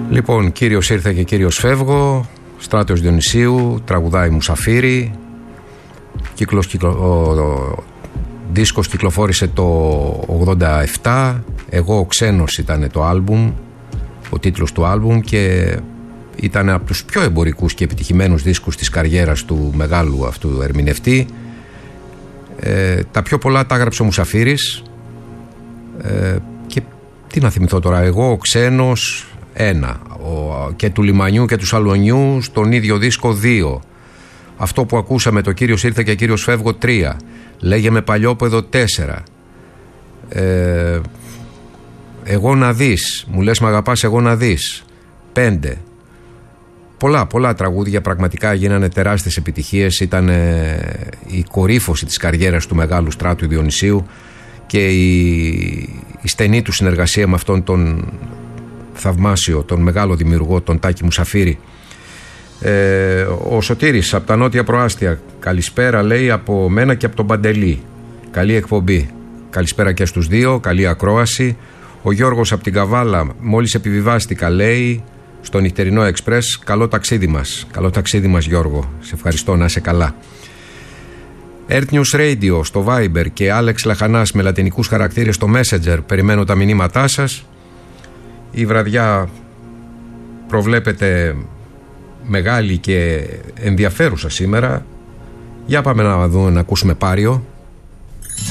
Λοιπόν, κύριος ήρθε και κύριος φεύγω. Στράτος Διονυσίου, τραγουδάει Μουσαφίρι. Ο δίσκος κυκλοφόρησε το 87. Εγώ ο ξένος ήταν το άλμπουμ, ο τίτλος του άλμπουμ, και ήταν από τους πιο εμπορικούς και επιτυχημένους δίσκους της καριέρας του μεγάλου αυτού ερμηνευτή. Τα πιο πολλά τα έγραψε ο Μουσαφίρης. Και τι να θυμηθώ τώρα, εγώ ο ξένος 1, και του Λιμανιού και του Σαλονιού στον ίδιο δίσκο 2. Αυτό που ακούσαμε, το κύριος ήρθε και κύριος φεύγω 3. Λέγε με Παλιόπαιδο 4. Εγώ να δεις, μου λες μ' αγαπάς εγώ να δεις 5. Πολλά τραγούδια πραγματικά γίνανε τεράστιες επιτυχίες. Ήταν η κορύφωση της καριέρας του μεγάλου Στράτου Διονυσίου και η στενή του συνεργασία με αυτόν τον θαυμάσιο, τον μεγάλο δημιουργό, τον Τάκη Μουσαφίρη. Ο Σωτήρης από τα Νότια Προάστια, καλησπέρα λέει από μένα και από τον Παντελή, καλή εκπομπή. Καλησπέρα και στους δύο, καλή ακρόαση. Ο Γιώργος από την Καβάλα, μόλις επιβιβάστηκα λέει στο νυχτερινό εξπρές, καλό ταξίδι μας Γιώργο, σε ευχαριστώ, να είσαι καλά. Earth News Radio στο Viber και Άλεξ Λαχανάς με λατινικούς χαρακτήρες στο Messenger, περιμένω τα μηνύματά σας. Η βραδιά προβλέπεται μεγάλη και ενδιαφέρουσα σήμερα. Για πάμε να δούμε, να ακούσουμε Πάριο.